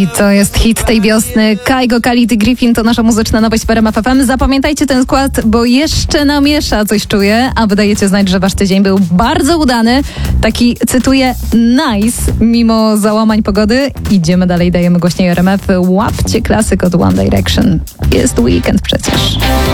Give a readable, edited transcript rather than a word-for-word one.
I to jest hit tej wiosny. Kygo, Khalid i Griffin to nasza muzyczna nowość w RMF FM. Zapamiętajcie ten skład, bo jeszcze namiesza, coś czuję, a wydajecie znać, że wasz tydzień był bardzo udany. Taki, cytuję, nice, mimo załamań pogody. Idziemy dalej, dajemy głośniej RMF. Łapcie klasyk od One Direction. Jest weekend przecież.